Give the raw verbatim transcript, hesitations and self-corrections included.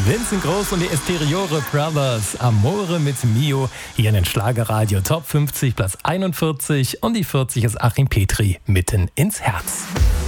Vincent Groß und die Esteriore Brothers. Amore mit Mio. Hier in den Schlagerradio Top fünfzig, Platz einundvierzig. Und die vierzig ist Achim Petri. Mitten ins Herz.